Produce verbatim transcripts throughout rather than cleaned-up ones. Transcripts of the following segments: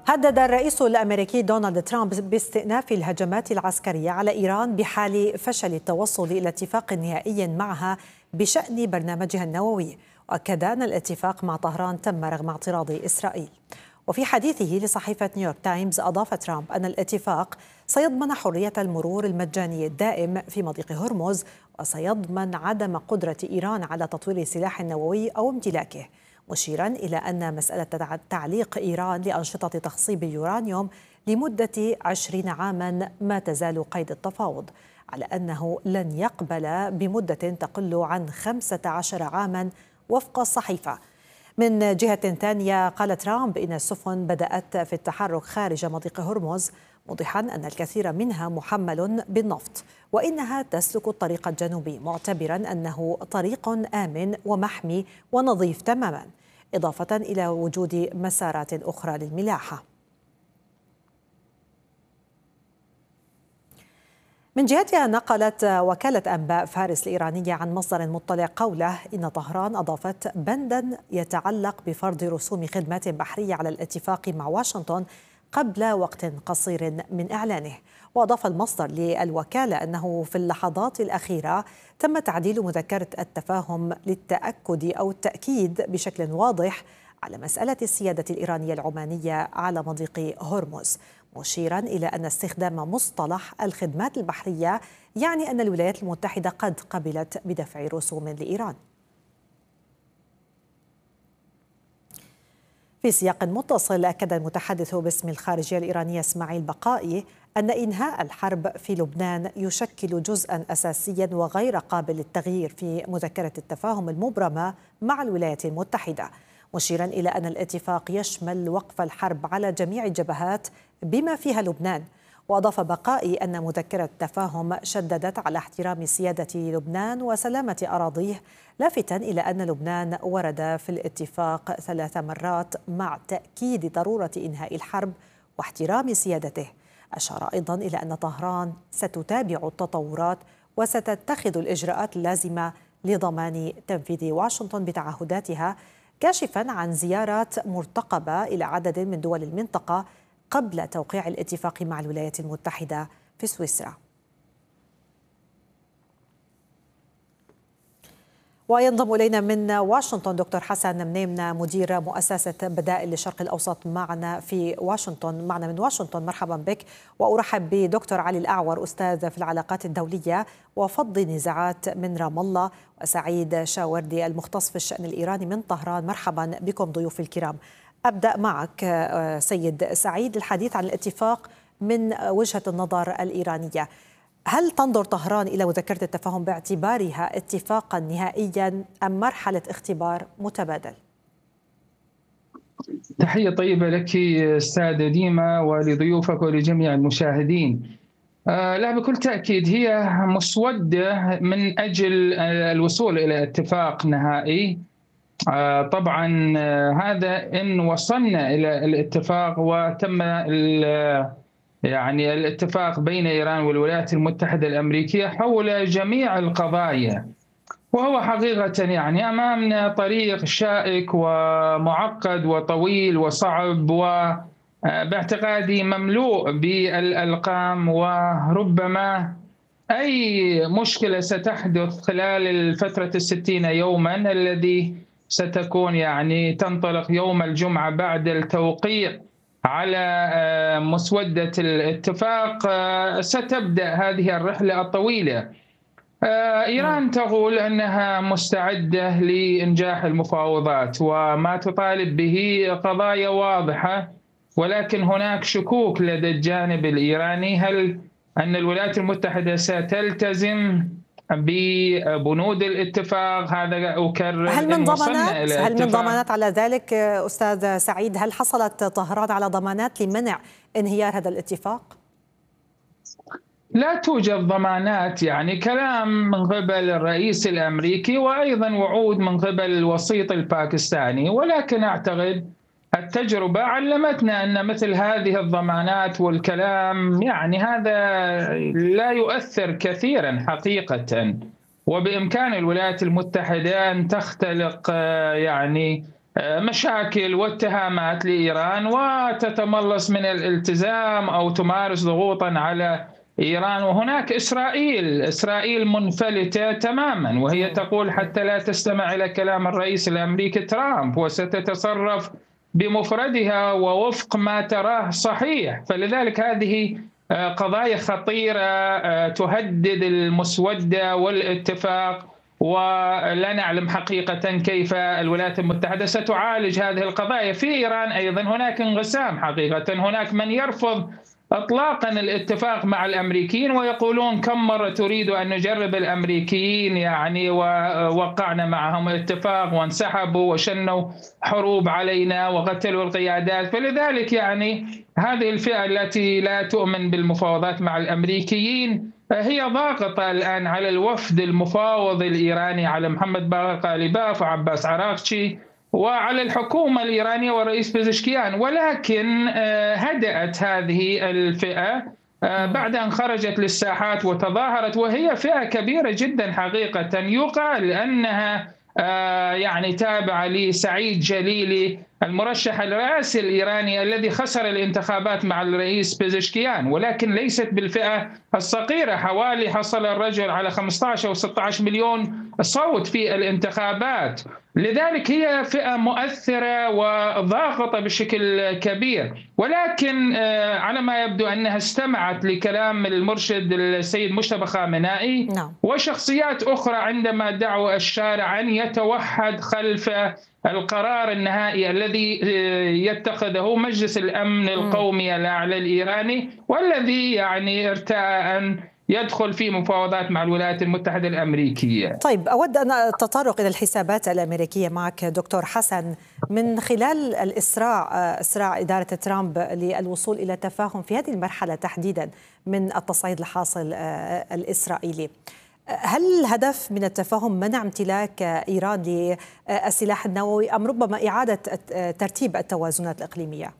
هدد الرئيس الأمريكي دونالد ترامب باستئناف الهجمات العسكرية على إيران بحال فشل التوصل إلى اتفاق نهائي معها بشأن برنامجها النووي، وأكد أن الاتفاق مع طهران تم رغم اعتراض إسرائيل. وفي حديثه لصحيفة نيويورك تايمز أضاف ترامب أن الاتفاق سيضمن حرية المرور المجاني الدائم في مضيق هرمز، وسيضمن عدم قدرة إيران على تطوير سلاح نووي أو امتلاكه، مشيرا إلى أن مسألة تعليق إيران لأنشطة تخصيب اليورانيوم لمدة عشرين عاما ما تزال قيد التفاوض، على أنه لن يقبل بمدة تقل عن خمسة عشر عاما وفق الصحيفة. من جهة ثانية قال ترامب إن السفن بدأت في التحرك خارج مضيق هرمز، موضحا أن الكثير منها محمل بالنفط وإنها تسلك الطريق الجنوبي، معتبرا أنه طريق آمن ومحمي ونظيف تماما، إضافة إلى وجود مسارات أخرى للملاحة. من جهتها نقلت وكالة أنباء فارس الإيرانية عن مصدر مطلع قوله إن طهران أضافت بندا يتعلق بفرض رسوم خدمات بحرية على الاتفاق مع واشنطن قبل وقت قصير من إعلانه. وأضاف المصدر للوكالة أنه في اللحظات الأخيرة تم تعديل مذكرة التفاهم للتأكد أو التأكيد بشكل واضح على مسألة السيادة الإيرانية العمانية على مضيق هرمز، مشيرا إلى أن استخدام مصطلح الخدمات البحرية يعني أن الولايات المتحدة قد قبلت بدفع رسوم لإيران. في سياق متصل، أكد المتحدث باسم الخارجية الإيرانية إسماعيل بقائي أن إنهاء الحرب في لبنان يشكل جزءا أساسيا وغير قابل للتغيير في مذكرة التفاهم المبرمة مع الولايات المتحدة، مشيرا إلى أن الاتفاق يشمل وقف الحرب على جميع الجبهات بما فيها لبنان. وأضاف بقائي أن مذكرة التفاهم شددت على احترام سيادة لبنان وسلامة أراضيه، لافتا إلى أن لبنان ورد في الاتفاق ثلاث مرات مع تأكيد ضرورة إنهاء الحرب واحترام سيادته. أشار أيضا إلى أن طهران ستتابع التطورات وستتخذ الإجراءات اللازمة لضمان تنفيذ واشنطن بتعهداتها، كاشفا عن زيارات مرتقبة إلى عدد من دول المنطقة قبل توقيع الاتفاق مع الولايات المتحدة في سويسرا. وينضم إلينا من واشنطن دكتور حسن منيمنا، مدير مؤسسة بدائل للشرق الأوسط، معنا في واشنطن معنا من واشنطن. مرحبا بك، وأرحب بدكتور علي الأعور، أستاذ في العلاقات الدولية وفض نزاعات من رام الله، وسعيد شاوردي المختص في الشأن الإيراني من طهران. مرحبا بكم ضيوف الكرام. أبدأ معك سيد سعيد الحديث عن الاتفاق من وجهة النظر الإيرانية. هل تنظر طهران إلى مذكرة التفاهم باعتبارها اتفاقا نهائيا أم مرحلة اختبار متبادل؟ تحية طيبة لك أستاذة ديما ولضيوفك ولجميع المشاهدين. آه لا، بكل تأكيد هي مسودة من أجل الوصول إلى اتفاق نهائي. آه طبعا آه هذا إن وصلنا إلى الاتفاق وتم يعني الاتفاق بين إيران والولايات المتحدة الأمريكية حول جميع القضايا، وهو حقيقة يعني أمامنا طريق شائك ومعقد وطويل وصعب، وباعتقادي مملوء بالألقام، وربما أي مشكلة ستحدث خلال الفترة الستين يوما الذي ستكون يعني تنطلق يوم الجمعة بعد التوقيع على مسودة الاتفاق، ستبدأ هذه الرحلة الطويلة. إيران تقول أنها مستعدة لإنجاح المفاوضات وما تطالب به قضايا واضحة، ولكن هناك شكوك لدى الجانب الإيراني هل أن الولايات المتحدة ستلتزم ببنود الاتفاق. هذا أكرر هل من ضمانات هل من ضمانات على ذلك أستاذ سعيد؟ هل حصلت طهران على ضمانات لمنع انهيار هذا الاتفاق؟ لا توجد ضمانات، يعني كلام من قبل الرئيس الأمريكي وأيضا وعود من قبل الوسيط الباكستاني، ولكن أعتقد التجربة علمتنا أن مثل هذه الضمانات والكلام يعني هذا لا يؤثر كثيرا حقيقة، وبإمكان الولايات المتحدة أن تختلق يعني مشاكل واتهامات لإيران وتتملص من الالتزام أو تمارس ضغوطا على إيران. وهناك إسرائيل إسرائيل منفلتة تماما، وهي تقول حتى لا تستمع إلى كلام الرئيس الأمريكي ترامب وستتصرف بمفردها ووفق ما تراه صحيح. فلذلك هذه قضايا خطيرة تهدد المسودة والاتفاق، ولا نعلم حقيقة كيف الولايات المتحدة ستعالج هذه القضايا. في إيران أيضا هناك انقسام حقيقة، هناك من يرفض اطلاقا الاتفاق مع الامريكيين ويقولون كم مره تريد ان نجرب الامريكيين، يعني ووقعنا معهم اتفاق وانسحبوا وشنوا حروب علينا وقتلوا القيادات. فلذلك يعني هذه الفئه التي لا تؤمن بالمفاوضات مع الامريكيين هي ضاغطه الان على الوفد المفاوض الايراني، على محمد باقر غالباف وعباس عراقچي، وعلى الحكومة الإيرانية والرئيس بيزشكيان. ولكن هدأت هذه الفئة بعد أن خرجت للساحات وتظاهرت، وهي فئة كبيرة جدا حقيقة. يقال أنها يعني تابعة لسعيد جليلي المرشح الرئاسي الإيراني الذي خسر الانتخابات مع الرئيس بيزشكيان، ولكن ليست بالفئة الصغيرة. حوالي حصل الرجل على خمسة عشر أو ستة عشر مليون صوت في الانتخابات. لذلك هي فئة مؤثرة وضاغطة بشكل كبير، ولكن على ما يبدو أنها استمعت لكلام المرشد السيد مجتبى خامنائي نعم. وشخصيات أخرى عندما دعوا الشارع أن يتوحد خلف القرار النهائي الذي يتخذه مجلس الأمن القومي الأعلى الإيراني، والذي يعني ارتأى أن يدخل في مفاوضات مع الولايات المتحدة الأمريكية. طيب، أود أن أتطرق إلى الحسابات الأمريكية معك دكتور حسن. من خلال الإسراع إسراع إدارة ترامب للوصول إلى تفاهم في هذه المرحلة تحديدا من التصعيد الحاصل الإسرائيلي، هل الهدف من التفاهم منع امتلاك إيران للسلاح النووي أم ربما إعادة ترتيب التوازنات الإقليمية؟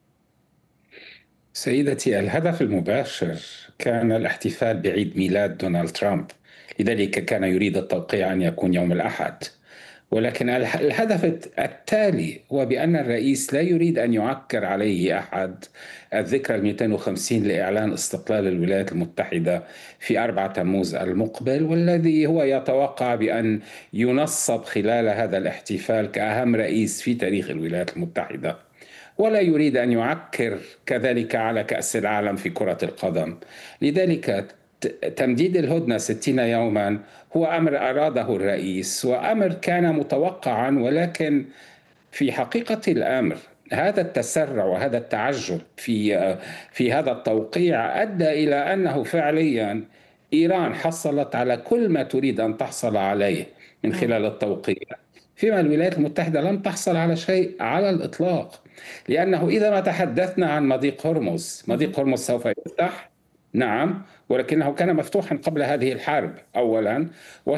سيدتي، الهدف المباشر كان الاحتفال بعيد ميلاد دونالد ترامب، لذلك كان يريد التوقيع أن يكون يوم الأحد. ولكن الهدف التالي هو بأن الرئيس لا يريد أن يعكر عليه أحد الذكرى المئتين وخمسين لإعلان استقلال الولايات المتحدة في أربعة تموز المقبل، والذي هو يتوقع بأن ينصب خلال هذا الاحتفال كأهم رئيس في تاريخ الولايات المتحدة. ولا يريد أن يعكر كذلك على كأس العالم في كرة القدم. لذلك تمديد الهدنة ستين يوما هو أمر أراده الرئيس وأمر كان متوقعا، ولكن في حقيقة الأمر هذا التسرع وهذا التعجل في في هذا التوقيع أدى إلى أنه فعليا إيران حصلت على كل ما تريد أن تحصل عليه من خلال التوقيع، فيما الولايات المتحدة لم تحصل على شيء على الإطلاق. لأنه إذا ما تحدثنا عن مضيق هرمز، مضيق هرمز سوف يفتح، نعم، ولكنه كان مفتوحا قبل هذه الحرب أولا،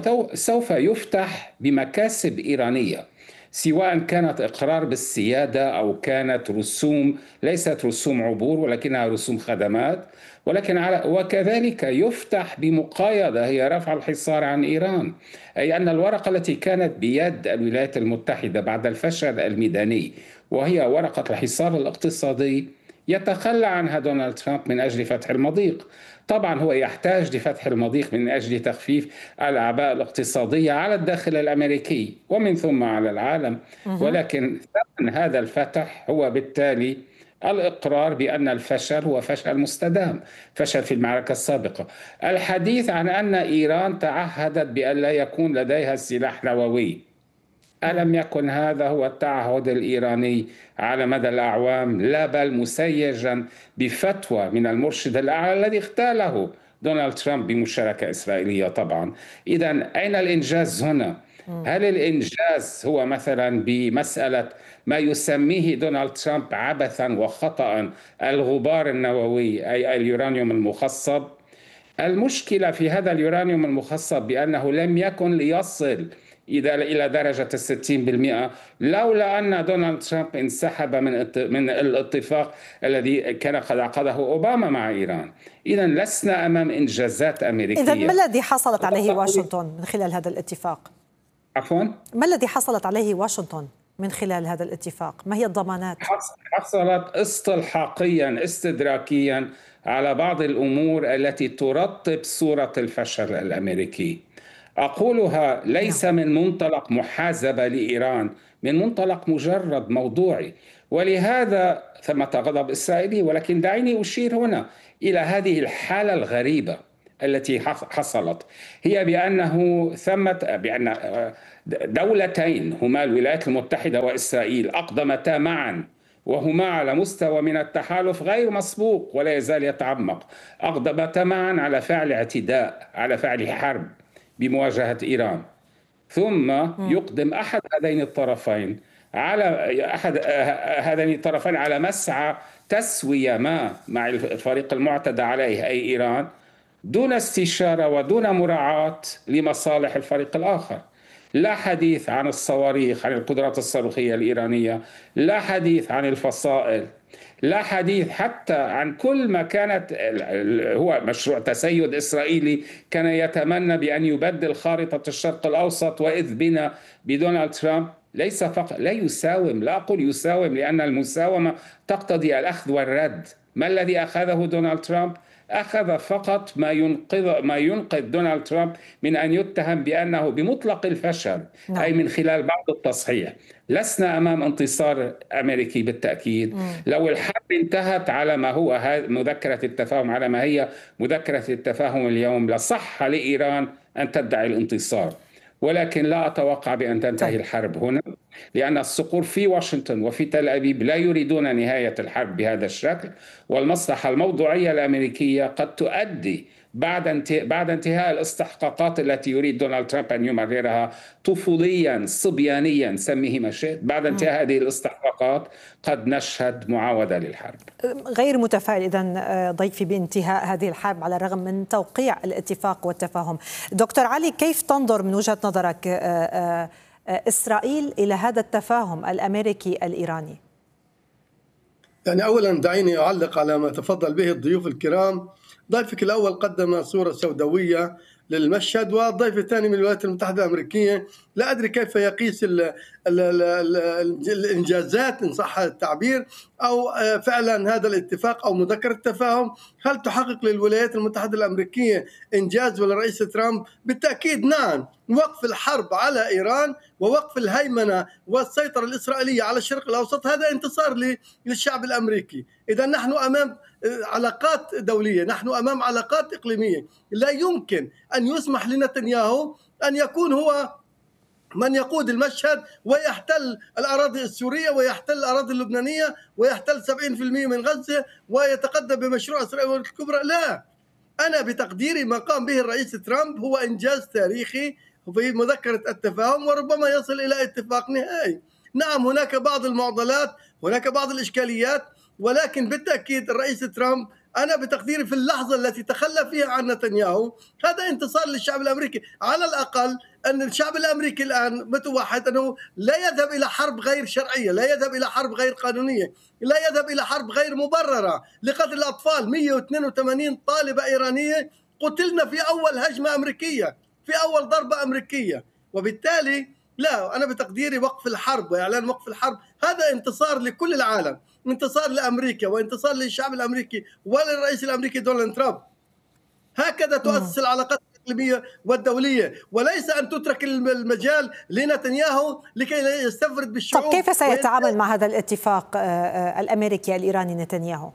وسوف يفتح بمكاسب إيرانية، سواء كانت إقرار بالسيادة أو كانت رسوم، ليست رسوم عبور ولكنها رسوم خدمات، ولكن على وكذلك يفتح بمقايضة هي رفع الحصار عن إيران. أي أن الورقة التي كانت بيد الولايات المتحدة بعد الفشل الميداني وهي ورقة الحصار الاقتصادي يتخلى عنها دونالد ترامب من أجل فتح المضيق. طبعا هو يحتاج لفتح المضيق من أجل تخفيف الأعباء الاقتصادية على الداخل الأمريكي ومن ثم على العالم، ولكن ثمن هذا الفتح هو بالتالي الإقرار بأن الفشل هو فشل مستدام، فشل في المعركة السابقة. الحديث عن أن إيران تعهدت بأن لا يكون لديها سلاح نووي، ألم يكن هذا هو التعهد الإيراني على مدى الأعوام؟ لا، بل مسيجا بفتوى من المرشد الأعلى الذي اغتاله دونالد ترامب بمشاركة إسرائيلية طبعا. إذن أين الإنجاز هنا؟ هل الإنجاز هو مثلا بمسألة ما يسميه دونالد ترامب عبثا وخطأ الغبار النووي أي اليورانيوم المخصب؟ المشكلة في هذا اليورانيوم المخصب بأنه لم يكن ليصل إلى درجة الستين بالمئة لولا أن دونالد ترامب انسحب من من الاتفاق الذي كان قد عقده أوباما مع إيران. إذا لسنا أمام إنجازات أمريكية. إذا ما الذي حصلت عليه واشنطن من خلال هذا الاتفاق؟ عفوا؟ ما الذي حصلت عليه واشنطن من خلال هذا الاتفاق؟ ما هي الضمانات؟ حصلت استلحاقيا استدراكيا على بعض الأمور التي ترطب صورة الفشل الأمريكي. أقولها ليس من منطلق محازبة لإيران، من منطلق مجرد موضوعي، ولهذا ثمة غضب إسرائيلي. ولكن دعيني أشير هنا إلى هذه الحالة الغريبة التي حصلت، هي بأنه ثمة بأن دولتين هما الولايات المتحدة وإسرائيل أقدمتا معا، وهما على مستوى من التحالف غير مسبوق ولا يزال يتعمق، أقدمتا معا على فعل اعتداء، على فعل حرب بمواجهة إيران. ثم يقدم أحد هذين الطرفين على أحد هذين الطرفين على مسعى تسوية ما مع الفريق المعتدى عليه أي إيران، دون استشارة ودون مراعاة لمصالح الفريق الآخر. لا حديث عن الصواريخ، عن القدرات الصاروخية الإيرانية، لا حديث عن الفصائل، لا حديث حتى عن كل ما كانت هو مشروع تسيد إسرائيلي كان يتمنى بأن يبدل خارطة الشرق الأوسط، وإذ بنا بدونالد ترامب ليس فقط لا يساوم، لا أقول يساوم لأن المساومة تقتضي الأخذ والرد. ما الذي أخذه دونالد ترامب؟ أخذ فقط ما ينقذ ما ينقذ دونالد ترامب من أن يتهم بأنه بمطلق الفشل، نعم. أي من خلال بعض التصحيح. لسنا أمام انتصار أمريكي بالتأكيد. مم. لو الحرب انتهت على ما هو مذكرة التفاهم، على ما هي مذكرة التفاهم اليوم، لصح لإيران أن تدعي الانتصار، ولكن لا أتوقع بأن تنتهي طيب. الحرب هنا، لأن الصقور في واشنطن وفي تل أبيب لا يريدون نهاية الحرب بهذا الشكل، والمصلحة الموضوعية الأمريكية قد تؤدي بعد بعد انتهاء الاستحقاقات التي يريد دونالد ترامب أن يمررها طفوليا صبيانيا سميه ما شئت، بعد انتهاء هذه الاستحقاقات قد نشهد معاودة للحرب. غير متفائل إذن ضيفي بانتهاء هذه الحرب على الرغم من توقيع الاتفاق والتفاهم. دكتور علي، كيف تنظر من وجهة نظرك إسرائيل إلى هذا التفاهم الأمريكي الإيراني؟ يعني أولا دعيني أعلق على ما تفضل به الضيوف الكرام. ضيفك الأول قدم صورة سوداوية للمشهد، والضيف الثاني من الولايات المتحدة الأمريكية لا أدري كيف يقيس ال ال ال ال الإنجازات إن صح التعبير، أو فعلا هذا الاتفاق أو مذكرة التفاهم هل تحقق للولايات المتحدة الأمريكية إنجاز ولرئيس ترامب؟ بالتأكيد نعم. وقف الحرب على إيران ووقف الهيمنة والسيطرة الإسرائيلية على الشرق الأوسط هذا انتصار للشعب الأمريكي. إذا نحن أمام علاقات دولية، نحن أمام علاقات إقليمية. لا يمكن أن يسمح لنتنياهو أن يكون هو من يقود المشهد ويحتل الأراضي السورية ويحتل الأراضي اللبنانية ويحتل سبعين بالمئة من غزة ويتقدم بمشروع إسرائيل الكبرى. لا، أنا بتقديري ما قام به الرئيس ترامب هو إنجاز تاريخي في مذكرة التفاهم، وربما يصل إلى اتفاق نهائي. نعم هناك بعض المعضلات، هناك بعض الإشكاليات، ولكن بالتأكيد الرئيس ترامب أنا بتقديري في اللحظة التي تخلى فيها عن نتنياهو هذا انتصار للشعب الأمريكي. على الأقل أن الشعب الأمريكي الآن متوحد أنه لا يذهب إلى حرب غير شرعية، لا يذهب إلى حرب غير قانونية، لا يذهب إلى حرب غير مبررة لقتل الأطفال. مئة واثنين وثمانين طالبة إيرانية قتلنا في أول هجمة أمريكية، في أول ضربة أمريكية. وبالتالي لا، أنا بتقديري وقف الحرب وإعلان وقف الحرب هذا انتصار لكل العالم، انتصار لأمريكا وانتصار للشعب الأمريكي وللرئيس الأمريكي دونالد ترامب. هكذا تؤسس العلاقات الإقليمية والدولية، وليس أن تترك المجال لنتنياهو لكي لا يستفرد بالشعوب. طب كيف سيتعامل مع هذا الاتفاق الأمريكي الإيراني نتنياهو؟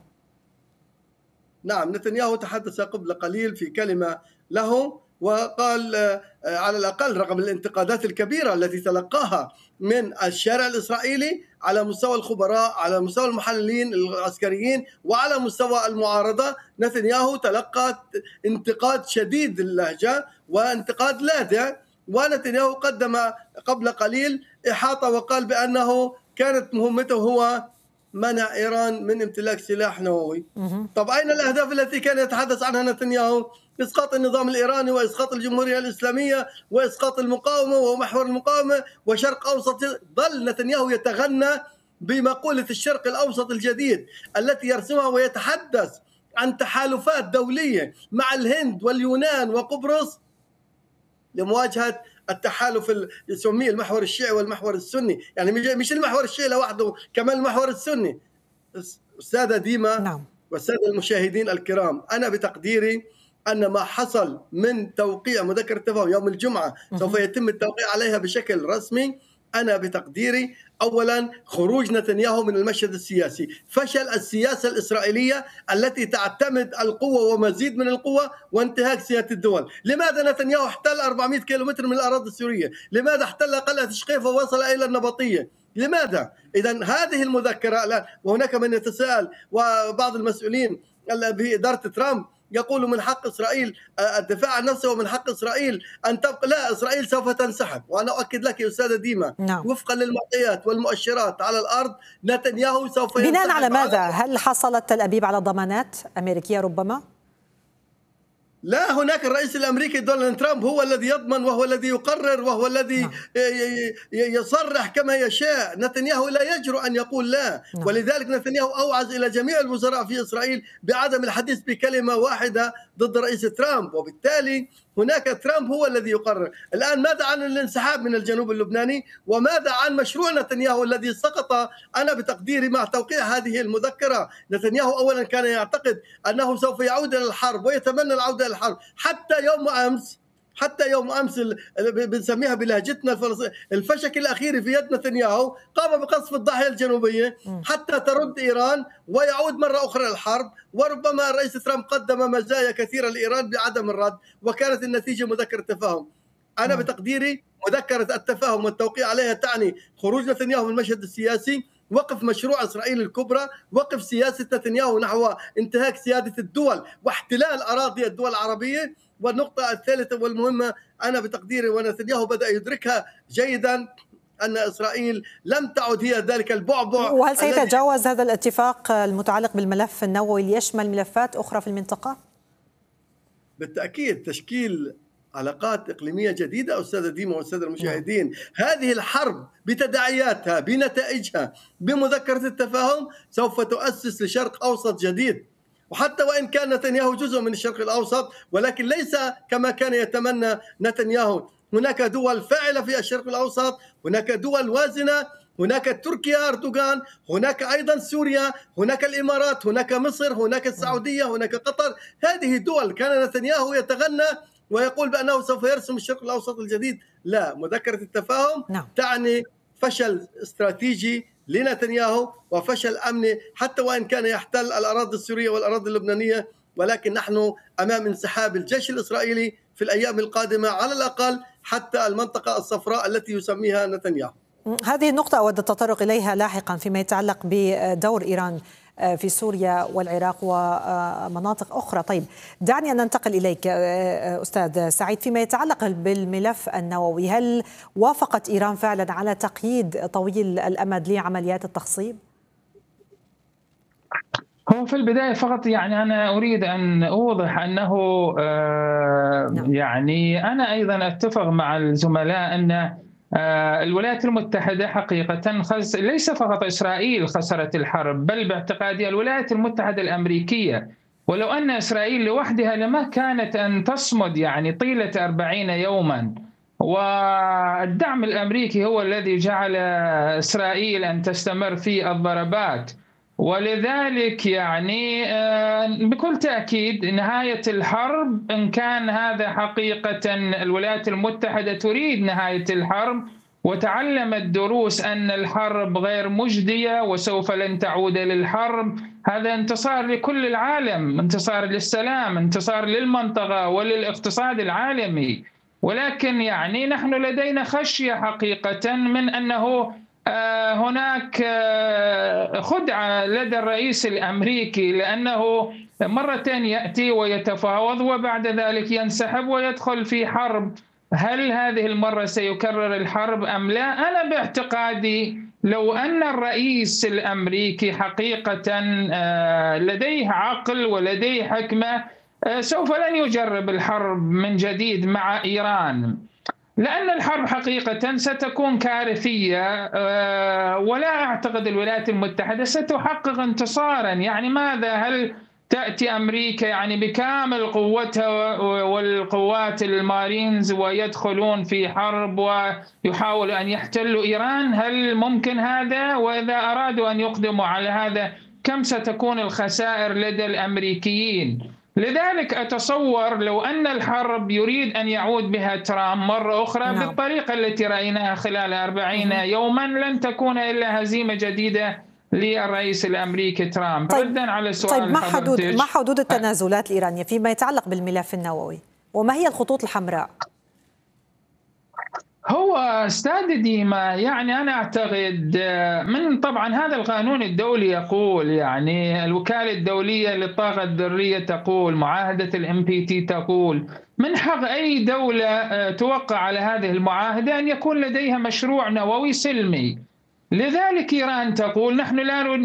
نعم، نتنياهو تحدث قبل قليل في كلمة له وقال على الأقل رغم الانتقادات الكبيرة التي تلقاها من الشارع الإسرائيلي على مستوى الخبراء، على مستوى المحللين العسكريين، وعلى مستوى المعارضة، نتنياهو تلقى انتقاد شديد اللهجة وانتقاد لاذع. ونتنياهو قدم قبل قليل إحاطة وقال بأنه كانت مهمته هو منع إيران من امتلاك سلاح نووي. طب أين الأهداف التي كان يتحدث عنها نتنياهو؟ إسقاط النظام الإيراني وإسقاط الجمهورية الإسلامية وإسقاط المقاومة ومحور المقاومة وشرق أوسط. ظل نتنياهو يتغنى بمقولة الشرق الأوسط الجديد التي يرسمها ويتحدث عن تحالفات دولية مع الهند واليونان وقبرص لمواجهة التحالف يسميه المحور الشيعي والمحور السني، يعني مش المحور الشيعي لوحده، كمان المحور السني. أستاذة ديما نعم. والسادة المشاهدين الكرام، أنا بتقديري أن ما حصل من توقيع مذكرة التفاهم يوم الجمعة سوف يتم التوقيع عليها بشكل رسمي. أنا بتقديري أولا خروج نتنياهو من المشهد السياسي، فشل السياسة الإسرائيلية التي تعتمد القوة ومزيد من القوة وانتهاك سيادة الدول. لماذا نتنياهو احتل أربعمئة كيلومتر من الأراضي السورية؟ لماذا احتل قلعة شقيفة ووصل إلى النبطية؟ لماذا؟ إذن هذه المذكرة الآن، وهناك من يتساءل وبعض المسؤولين بإدارة ترامب يقول من حق إسرائيل الدفاع عن نفسه ومن حق إسرائيل أن تبقى. لا، إسرائيل سوف تنسحب. وأنا أؤكد لك يا أستاذة ديما نعم. وفقا للمعطيات والمؤشرات على الأرض نتنياهو سوف ينسحب. بناء على ماذا؟ هل حصلت تل أبيب على ضمانات أمريكية ربما؟ لا، هناك الرئيس الأمريكي دونالد ترامب هو الذي يضمن وهو الذي يقرر وهو الذي نعم. يصرح كما يشاء. نتنياهو لا يجرؤ أن يقول لا. نعم. ولذلك نتنياهو أوعز إلى جميع الوزراء في إسرائيل بعدم الحديث بكلمة واحدة ضد رئيس ترامب، وبالتالي هناك ترامب هو الذي يقرر. الآن ماذا عن الانسحاب من الجنوب اللبناني؟ وماذا عن مشروع نتنياهو الذي سقط؟ أنا بتقديري مع توقيع هذه المذكرة نتنياهو أولا كان يعتقد أنه سوف يعود إلى الحرب ويتمنى العودة إلى الحرب. حتى يوم أمس حتى يوم أمس بنسميها بلهجتنا الفشك الأخير في يد نتنياهو قام بقصف الضاحية الجنوبية حتى ترد إيران ويعود مرة أخرى الحرب. وربما الرئيس ترامب قدم مزايا كثيرة لإيران بعدم الرد، وكانت النتيجة مذكرة تفاهم. أنا بتقديري مذكرة التفاهم والتوقيع عليها تعني خروج نتنياهو من المشهد السياسي، وقف مشروع إسرائيل الكبرى، وقف سياسة نتنياهو نحو انتهاك سيادة الدول واحتلال أراضي الدول العربية. والنقطة الثالثة والمهمة أنا بتقديري ونتنياهو بدأ يدركها جيدا أن إسرائيل لم تعد هي ذلك البعبع. وهل سيتجاوز هذا الاتفاق المتعلق بالملف النووي ليشمل ملفات أخرى في المنطقة؟ بالتأكيد تشكيل علاقات إقليمية جديدة أستاذة ديما والسادة المشاهدين. هذه الحرب بتداعياتها بنتائجها بمذكرة التفاهم سوف تؤسس لشرق أوسط جديد. وحتى وإن كان نتنياهو جزء من الشرق الأوسط، ولكن ليس كما كان يتمنى نتنياهو. هناك دول فاعلة في الشرق الأوسط، هناك دول وازنة، هناك تركيا أردوغان، هناك أيضا سوريا، هناك الإمارات، هناك مصر، هناك السعودية، هناك قطر. هذه دول كان نتنياهو يتغنى ويقول بأنه سوف يرسم الشرق الأوسط الجديد. لا، مذكرة التفاهم نعم. تعني فشل استراتيجي لنتنياهو وفشل أمني، حتى وإن كان يحتل الأراضي السورية والأراضي اللبنانية. ولكن نحن أمام انسحاب الجيش الإسرائيلي في الأيام القادمة على الأقل حتى المنطقة الصفراء التي يسميها نتنياهو. هذه النقطة أود التطرق إليها لاحقا فيما يتعلق بدور إيران في سوريا والعراق ومناطق أخرى. طيب دعني أن ننتقل إليك أستاذ سعيد فيما يتعلق بالملف النووي. هل وافقت إيران فعلا على تقييد طويل الأمد لعمليات التخصيب؟ هو في البداية فقط يعني أنا أريد أن أوضح أنه آه يعني أنا أيضا أتفق مع الزملاء أن الولايات المتحدة حقيقة خس... ليس فقط إسرائيل خسرت الحرب، بل باعتقادي الولايات المتحدة الأمريكية. ولو أن إسرائيل لوحدها لما كانت أن تصمد يعني طيلة أربعين يوما، والدعم الأمريكي هو الذي جعل إسرائيل أن تستمر في الضربات. ولذلك يعني بكل تأكيد نهاية الحرب، إن كان هذا حقيقة الولايات المتحدة تريد نهاية الحرب وتعلمت دروس أن الحرب غير مجدية وسوف لن تعود للحرب، هذا انتصار لكل العالم، انتصار للسلام، انتصار للمنطقة وللاقتصاد العالمي. ولكن يعني نحن لدينا خشية حقيقة من أنه هناك خدعة لدى الرئيس الأمريكي، لأنه مرتين يأتي ويتفاوض وبعد ذلك ينسحب ويدخل في حرب. هل هذه المرة سيكرر الحرب أم لا؟ أنا باعتقادي لو أن الرئيس الأمريكي حقيقة لديه عقل ولديه حكمة سوف لن يجرب الحرب من جديد مع إيران، لأن الحرب حقيقة ستكون كارثية، ولا أعتقد الولايات المتحدة ستحقق انتصارا. يعني ماذا؟ هل تأتي أمريكا يعني بكامل قوتها والقوات المارينز ويدخلون في حرب ويحاولوا أن يحتلوا إيران؟ هل ممكن هذا؟ وإذا أرادوا أن يقدموا على هذا كم ستكون الخسائر لدى الأمريكيين؟ لذلك أتصور لو أن الحرب يريد أن يعود بها ترامب مرة أخرى نعم. بالطريقة التي رأيناها خلال أربعين يوما لن تكون إلا هزيمة جديدة للرئيس الأمريكي ترامب. طيب. ردا على سؤال طيب ما حدود ما حدود التنازلات الإيرانية فيما يتعلق بالملف النووي، وما هي الخطوط الحمراء؟ هو أستاذ ديما يعني أنا أعتقد من طبعا هذا القانون الدولي يقول، يعني الوكالة الدولية للطاقة الذرية تقول، معاهدة الام بي تي تقول من حق أي دولة توقع على هذه المعاهدة أن يكون لديها مشروع نووي سلمي. لذلك إيران تقول نحن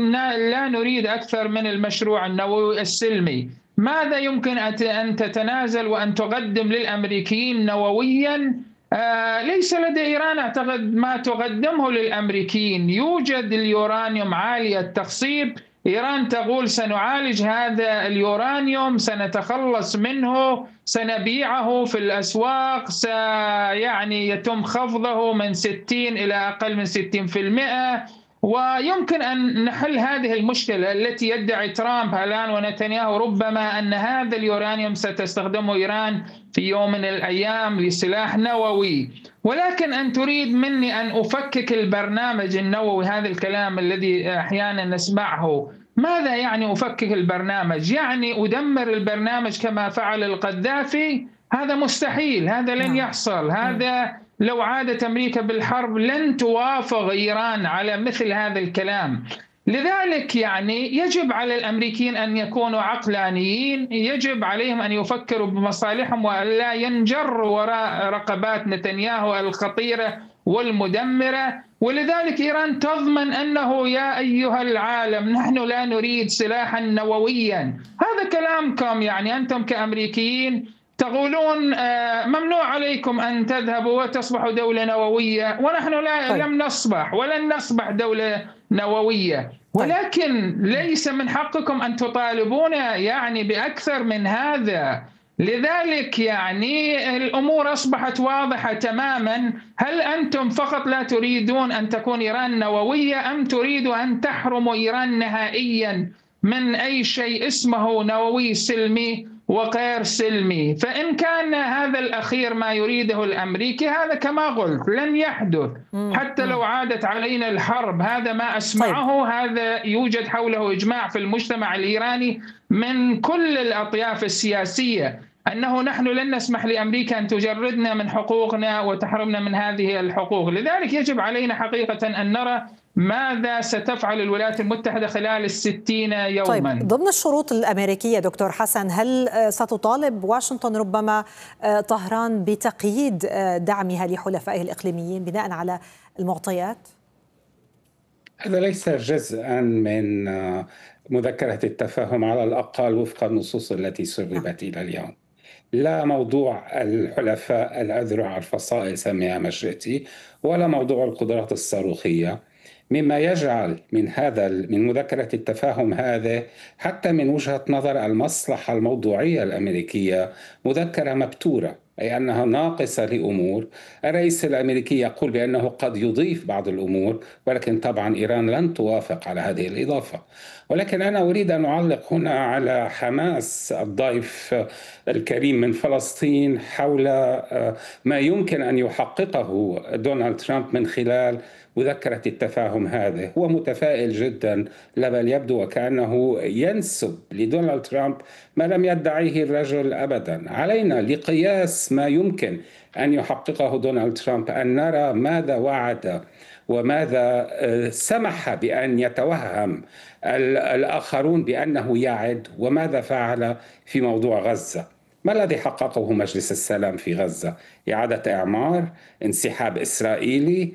لا نريد أكثر من المشروع النووي السلمي. ماذا يمكن أن تتنازل وأن تقدم للأمريكيين نوويا؟ آه ليس لدى إيران أعتقد ما تقدمه للأمريكيين. يوجد اليورانيوم عالي التخصيب، إيران تقول سنعالج هذا اليورانيوم، سنتخلص منه، سنبيعه في الأسواق، سيعني يتم خفضه من ستين إلى أقل من ستين بالمئة، ويمكن أن نحل هذه المشكلة التي يدعي ترامب الآن ونتنياهو ربما أن هذا اليورانيوم ستستخدمه إيران في يوم من الأيام لسلاح نووي. ولكن أن تريد مني أن أفكك البرنامج النووي، هذا الكلام الذي أحيانا نسمعه، ماذا يعني أفكك البرنامج؟ يعني أدمر البرنامج كما فعل القذافي؟ هذا مستحيل، هذا لن يحصل. هذا لو عادت أمريكا بالحرب لن توافق إيران على مثل هذا الكلام. لذلك يعني يجب على الأمريكيين أن يكونوا عقلانيين، يجب عليهم أن يفكروا بمصالحهم ولا ينجروا وراء رقبات نتنياهو الخطيرة والمدمرة. ولذلك إيران تضمن أنه يا أيها العالم نحن لا نريد سلاحا نوويا. هذا كلامكم، يعني أنتم كأمريكيين تقولون ممنوع عليكم أن تذهبوا وتصبحوا دولة نووية، ونحن لا طيب. لم نصبح ولن نصبح دولة نووية، ولكن طيب. ليس من حقكم أن تطالبون يعني بأكثر من هذا. لذلك يعني الأمور أصبحت واضحة تماما. هل أنتم فقط لا تريدون أن تكون إيران نووية، أم تريدوا أن تحرموا إيران نهائيا من أي شيء اسمه نووي سلمي وغير سلمي؟ فإن كان هذا الأخير ما يريده الأمريكي، هذا كما قلت لن يحدث حتى لو عادت علينا الحرب. هذا ما أسمعه، هذا يوجد حوله إجماع في المجتمع الإيراني من كل الأطياف السياسية، أنه نحن لن نسمح لأمريكا أن تجردنا من حقوقنا وتحرمنا من هذه الحقوق. لذلك يجب علينا حقيقة أن نرى ماذا ستفعل الولايات المتحدة خلال الستين يوما. طيب ضمن الشروط الأمريكية دكتور حسن، هل ستطالب واشنطن ربما طهران بتقييد دعمها لحلفائه الإقليميين بناء على المعطيات؟ هذا ليس جزءا من مذكرة التفاهم على الأقل وفق النصوص التي سربت إلى اليوم. لا موضوع الحلفاء الأذرع الفصائل سميها ما شئتي، ولا موضوع القدرات الصاروخية، مما يجعل من هذا من مذكرة التفاهم هذا حتى من وجهة نظر المصلحة الموضوعية الأمريكية مذكرة مبتورة، أي أنها ناقصة لأمور. الرئيس الأمريكي يقول بأنه قد يضيف بعض الأمور، ولكن طبعا إيران لن توافق على هذه الإضافة. ولكن أنا أريد أن أعلق هنا على حماس الضيف الكريم من فلسطين حول ما يمكن أن يحققه دونالد ترامب من خلال مذكرة التفاهم هذا. هو متفائل جدا، لا بل يبدو وكأنه ينسب لدونالد ترامب ما لم يدعيه الرجل أبدا. علينا لقياس ما يمكن أن يحققه دونالد ترامب أن نرى ماذا وعد وماذا سمح بأن يتوهم الآخرون بأنه يعد، وماذا فعل في موضوع غزة. ما الذي حققه مجلس السلام في غزة؟ إعادة إعمار، انسحاب إسرائيلي،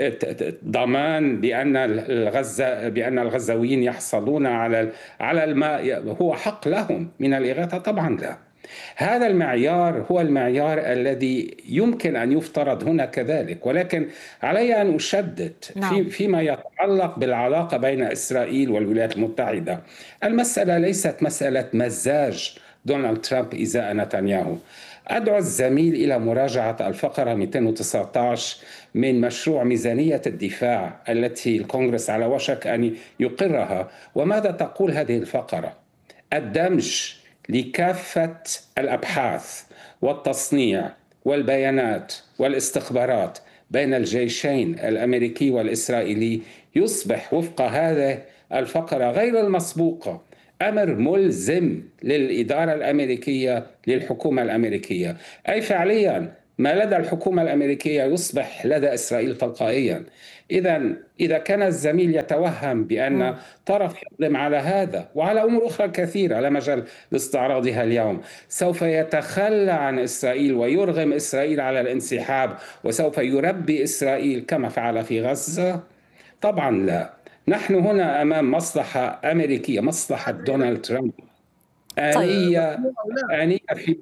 ضمان بأن الغزة بأن الغزاويين يحصلون على على الماء هو حق لهم من الإغاثة؟ طبعا لا. هذا المعيار هو المعيار الذي يمكن أن يفترض هنا كذلك، ولكن علي أن أشدد في فيما يتعلق بالعلاقة بين إسرائيل والولايات المتحدة. المسألة ليست مسألة مزاج دونالد ترامب إزاء نتنياهو. أدعو الزميل إلى مراجعة الفقرة مئتين وتسعة عشر من مشروع ميزانية الدفاع التي الكونغرس على وشك أن يقرها. وماذا تقول هذه الفقرة؟ الدمج لكافة الأبحاث والتصنيع والبيانات والاستخبارات بين الجيشين الأمريكي والإسرائيلي يصبح وفق هذه الفقرة غير المسبوقة أمر ملزم للإدارة الأمريكية للحكومة الأمريكية، أي فعليا ما لدى الحكومة الأمريكية يصبح لدى إسرائيل تلقائيا. إذا إذا كان الزميل يتوهم بأن طرف يقدم على هذا وعلى أمور أخرى كثيرة لا مجال لاستعراضها اليوم سوف يتخلى عن إسرائيل ويرغم إسرائيل على الانسحاب وسوف يربي إسرائيل كما فعل في غزة، طبعا لا. نحن هنا أمام مصلحة أمريكية، مصلحة دونالد ترامب آنية آنية في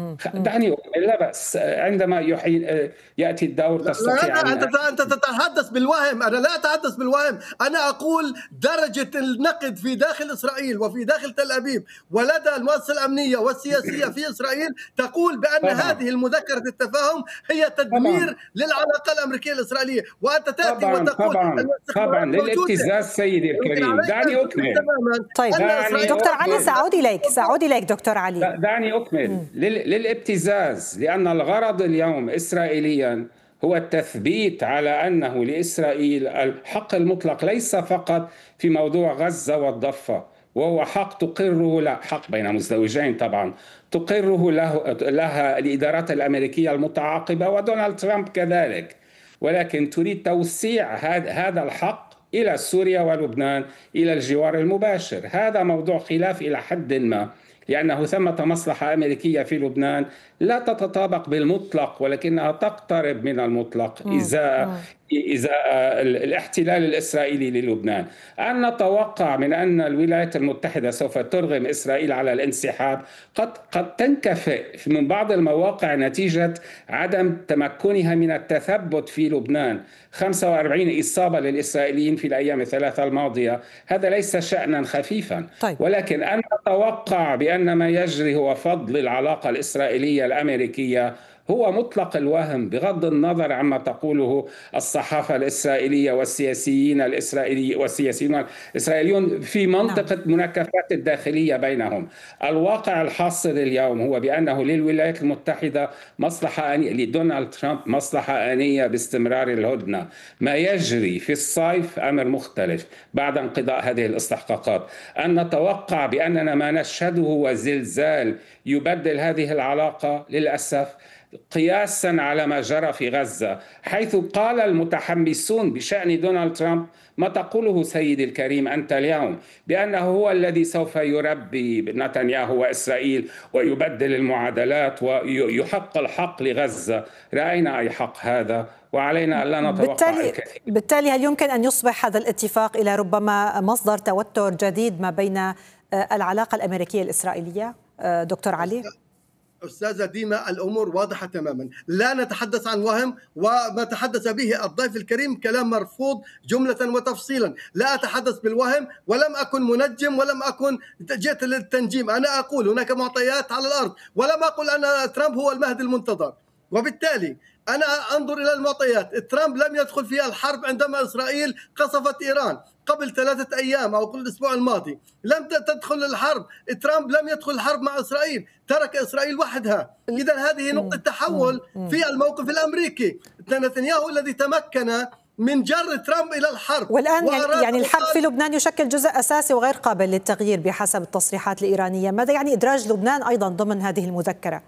دعني لا بأس عندما يحيي يأتي الدور تستطيع لا أنت أنت تتحدث بالوهم. أنا لا أتحدث بالوهم، أنا أقول درجة النقد في داخل إسرائيل وفي داخل تل أبيب ولدى المؤسسة الأمنية والسياسية في إسرائيل تقول بأن طبعا. هذه المذكرة التفاهم هي تدمير طبعا. للعلاقة الأمريكية الإسرائيلية، وأنت تأتي طبعا. وتقول طبعا طبعا للابتزاز سيدي الكريم. دعني أكمل. طيب دكتور علي سأعود إليك سأعود إليك دكتور علي. دعني أكمل. للابتزاز، لأن الغرض اليوم إسرائيليا هو التثبيت على أنه لإسرائيل الحق المطلق ليس فقط في موضوع غزة والضفة، وهو حق تقره لا حق بين مزدوجين طبعا تقره له لها الإدارات الأمريكية المتعاقبة ودونالد ترامب كذلك، ولكن تريد توسيع هذا الحق إلى سوريا ولبنان إلى الجوار المباشر. هذا موضوع خلاف إلى حد ما، لأنه ثمة مصلحة أمريكية في لبنان لا تتطابق بالمطلق ولكنها تقترب من المطلق إزاء إزاء الاحتلال الإسرائيلي للبنان. أن نتوقع من أن الولايات المتحدة سوف ترغم إسرائيل على الانسحاب قد قد تنكفئ من بعض المواقع نتيجة عدم تمكنها من التثبت في لبنان. خمسة وأربعين إصابة للإسرائيليين في الأيام الثلاثة الماضية، هذا ليس شأنا خفيفا. طيب. ولكن أن نتوقع بأن ما يجري هو فضل العلاقة الإسرائيلية الأمريكية هو مطلق الوهم، بغض النظر عما تقوله الصحافة الإسرائيلية والسياسيين الإسرائيلي والسياسيون الإسرائيليون في منطقة مناكفات الداخلية بينهم. الواقع الحاصل اليوم هو بأنه للولايات المتحدة مصلحة آنية، لدونالد ترامب مصلحة آنية باستمرار الهدنة. ما يجري في الصيف أمر مختلف بعد انقضاء هذه الاستحقاقات. أن نتوقع بأننا ما نشهده هو زلزال يبدل هذه العلاقة للأسف، قياسا على ما جرى في غزة، حيث قال المتحمسون بشأن دونالد ترامب ما تقوله سيدي الكريم أنت اليوم، بأنه هو الذي سوف يربي نتنياهو وإسرائيل ويبدل المعادلات ويحق الحق لغزة. رأينا أي حق هذا، وعلينا أن لا نتوقع بالتالي الكثير. بالتالي هل يمكن أن يصبح هذا الاتفاق إلى ربما مصدر توتر جديد ما بين العلاقة الأمريكية الإسرائيلية دكتور علي؟ أستاذة ديما الأمور واضحة تماما، لا نتحدث عن وهم، وما تحدث به الضيف الكريم كلام مرفوض جملة وتفصيلا. لا أتحدث بالوهم، ولم أكن منجم، ولم أكن جئت للتنجيم. أنا أقول هناك معطيات على الأرض، ولم أقل أن ترامب هو المهدي المنتظر. وبالتالي أنا أنظر إلى المعطيات. ترامب لم يدخل في الحرب عندما إسرائيل قصفت إيران قبل ثلاثة أيام أو قبل الأسبوع الماضي، لم تدخل الحرب. ترامب لم يدخل الحرب مع إسرائيل، ترك إسرائيل وحدها. إذا هذه نقطة تحول في الموقف الأمريكي. نتنياهو الذي تمكن من جر ترامب إلى الحرب، والآن يعني الحرب في لبنان يشكل جزء أساسي وغير قابل للتغيير بحسب التصريحات الإيرانية. ماذا يعني إدراج لبنان أيضا ضمن هذه المذكرة؟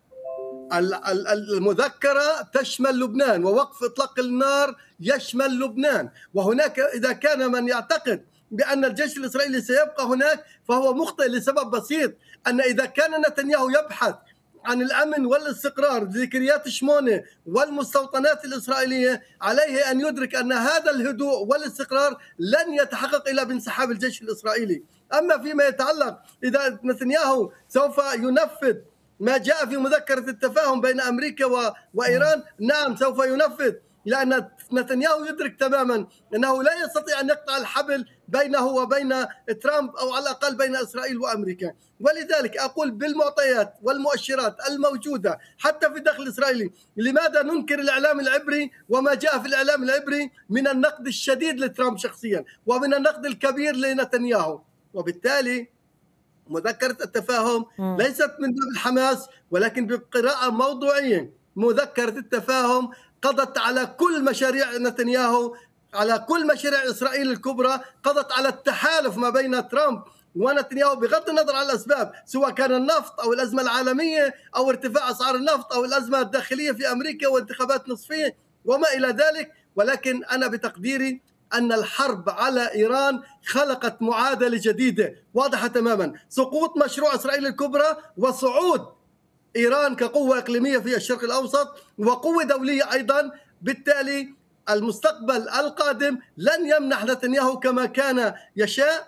المذكرة تشمل لبنان، ووقف إطلاق النار يشمل لبنان. وهناك إذا كان من يعتقد بأن الجيش الإسرائيلي سيبقى هناك فهو مخطئ لسبب بسيط، أن إذا كان نتنياهو يبحث عن الأمن والاستقرار لكريات شمونة والمستوطنات الإسرائيلية، عليه أن يدرك أن هذا الهدوء والاستقرار لن يتحقق إلا بانسحاب الجيش الإسرائيلي. أما فيما يتعلق إذا نتنياهو سوف ينفذ ما جاء في مذكرة التفاهم بين أمريكا وإيران نعم سوف ينفذ، لأن نتنياهو يدرك تماما أنه لا يستطيع أن يقطع الحبل بينه وبين ترامب، أو على الأقل بين إسرائيل وأمريكا. ولذلك أقول بالمعطيات والمؤشرات الموجودة حتى في الداخل الإسرائيلي، لماذا ننكر الإعلام العبري وما جاء في الإعلام العبري من النقد الشديد لترامب شخصيا ومن النقد الكبير لنتنياهو؟ وبالتالي مذكرة التفاهم ليست من باب الحماس ولكن بقراءة موضوعية. مذكرة التفاهم قضت على كل مشاريع نتنياهو، على كل مشاريع إسرائيل الكبرى، قضت على التحالف ما بين ترامب ونتنياهو بغض النظر عن الأسباب، سواء كان النفط أو الأزمة العالمية أو ارتفاع أسعار النفط أو الأزمة الداخلية في أمريكا وانتخابات نصفية وما إلى ذلك. ولكن أنا بتقديري أن الحرب على إيران خلقت معادلة جديدة واضحة تماما، سقوط مشروع إسرائيل الكبرى وصعود إيران كقوة إقليمية في الشرق الأوسط وقوة دولية أيضا. بالتالي المستقبل القادم لن يمنح نتنياهو كما كان يشاء